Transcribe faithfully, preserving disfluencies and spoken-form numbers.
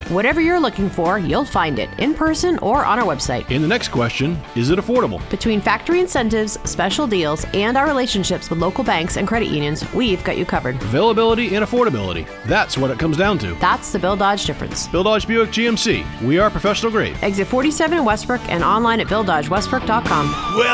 Whatever you're looking for, you'll find it in person or on our website. And the next question, is it affordable? Between factory incentives, special deals, and our relationships with local banks and credit unions, we've got you covered. Availability and affordability. That's what it comes down to. That's the Bill Dodge difference. Bill Dodge Buick G M C. We are professional grade. Exit forty-seven in Westbrook and online at bill dodge westbrook dot com. Well,